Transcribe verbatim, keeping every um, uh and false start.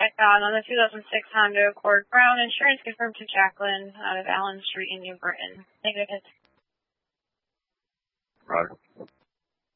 um, on the two thousand six Honda Accord Brown. Insurance confirmed to Jacqueline out of Allen Street in New Britain. Negative hits.